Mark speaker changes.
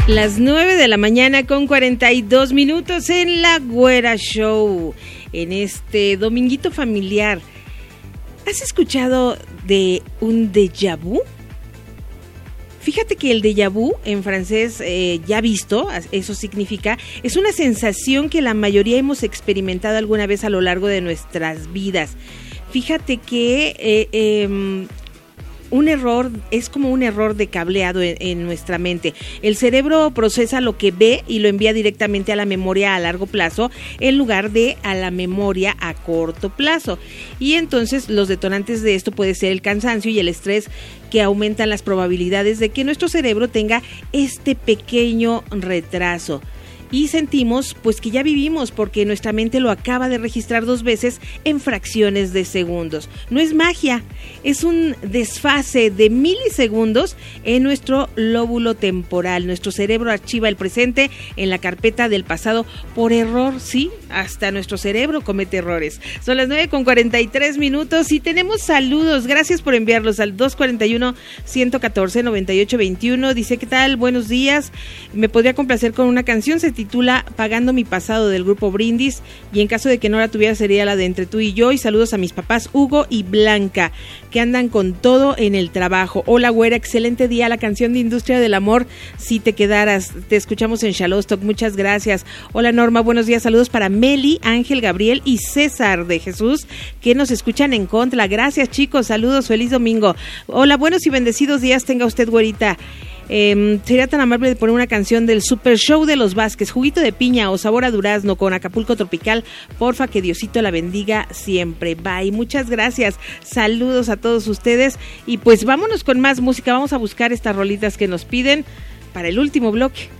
Speaker 1: Las 9 de la mañana con 42 minutos en La Güera Show, en este dominguito familiar. ¿Has escuchado de un déjà vu? Fíjate que el déjà vu, en francés ya visto, eso significa, es una sensación que la mayoría hemos experimentado alguna vez a lo largo de nuestras vidas. Fíjate que un error es como un error de cableado en nuestra mente. El cerebro procesa lo que ve y lo envía directamente a la memoria a largo plazo en lugar de a la memoria a corto plazo. Y entonces los detonantes de esto puede ser el cansancio y el estrés, que aumentan las probabilidades de que nuestro cerebro tenga este pequeño retraso. Y sentimos pues que ya vivimos porque nuestra mente lo acaba de registrar 2 veces en fracciones de segundos. No es magia, es un desfase de milisegundos en nuestro lóbulo temporal. Nuestro cerebro archiva el presente en la carpeta del pasado por error, sí, hasta nuestro cerebro comete errores. Son las 9:43 minutos y tenemos saludos. Gracias por enviarlos al 241-114-9821. Dice, ¿qué tal? Buenos días. Me podría complacer con una canción, se titula Pagando mi pasado, del grupo Brindis, y en caso de que no la tuviera sería la de Entre tú y yo. Y saludos a mis papás Hugo y Blanca, que andan con todo en el trabajo. Hola güera, excelente día. La canción de Industria del Amor, Si te quedaras. Te escuchamos en Shalostock, muchas gracias. Hola Norma, buenos días. Saludos para Meli, Ángel, Gabriel y César de Jesús, que nos escuchan en Contra. Gracias chicos, saludos, feliz domingo. Hola, buenos y bendecidos días tenga usted, güerita. Sería tan amable de poner una canción del Super Show de los Vázquez, Juguito de Piña o Sabor a Durazno con Acapulco Tropical, porfa, que Diosito la bendiga siempre. Bye, muchas gracias, saludos a todos ustedes y pues vámonos con más música. Vamos a buscar estas rolitas que nos piden para el último bloque.